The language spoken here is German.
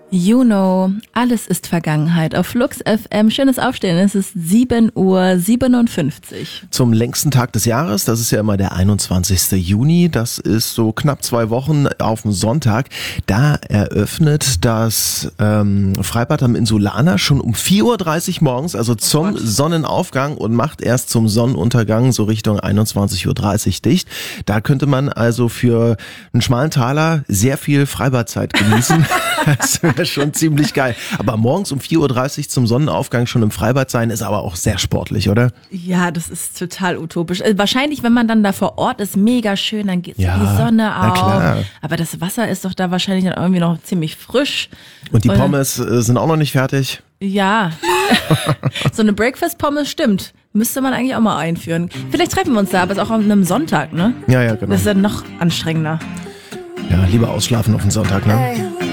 You know, alles ist Vergangenheit. Auf Flux FM, schönes Aufstehen, es ist 7:57 Uhr. Zum längsten Tag des Jahres, das ist ja immer der 21. Juni, das ist so knapp 2 Wochen auf dem Sonntag. Da eröffnet das Freibad am Insulaner schon um 4:30 Uhr morgens, also zum Sonnenaufgang und macht erst zum Sonnenuntergang so Richtung 21:30 Uhr dicht. Da könnte man also für einen schmalen Taler sehr viel Freibadzeit genießen. Das wäre schon ziemlich geil. Aber morgens um 4:30 Uhr zum Sonnenaufgang schon im Freibad sein, ist aber auch sehr sportlich, oder? Ja, das ist total utopisch. Wahrscheinlich, wenn man dann da vor Ort ist, mega schön, dann geht die Sonne auf. Na klar. Aber das Wasser ist doch da wahrscheinlich dann irgendwie noch ziemlich frisch. Und die Pommes sind auch noch nicht fertig. Ja, so eine Breakfast-Pommes stimmt. Müsste man eigentlich auch mal einführen. Vielleicht treffen wir uns da, aber es ist auch an einem Sonntag, ne? Ja, genau. Das ist dann noch anstrengender. Ja, lieber ausschlafen auf den Sonntag, ne?